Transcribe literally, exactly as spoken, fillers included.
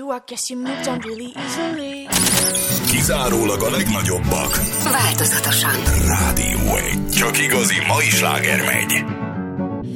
you, I guess you moved on really easily. Kizárólag a legnagyobbak. Változatosan. Rádió egy. Csak igazi mai sláger megy.